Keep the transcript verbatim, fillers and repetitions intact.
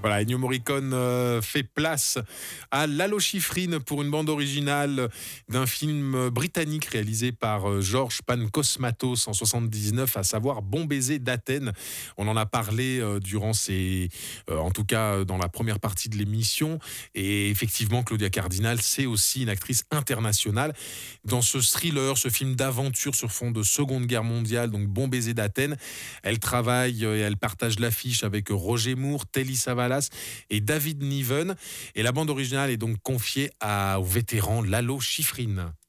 Voilà, Ennio Morricone euh, fait place à Lalo Schifrin pour une bande originale d'un film britannique réalisé par euh, Georges Pankosmatos en soixante-dix-neuf, à savoir Bon baiser d'Athènes. On en a parlé euh, durant ces, euh, en tout cas euh, dans la première partie de l'émission. Et effectivement, Claudia Cardinal, c'est aussi une actrice internationale. Dans ce thriller, ce film d'aventure sur fond de Seconde Guerre mondiale, donc Bon baiser d'Athènes, elle travaille et elle partage l'affiche avec Roger Moore, Telly Savalas et David Niven. Et la bande originale est donc confiée à, au vétéran Lalo Schifrin.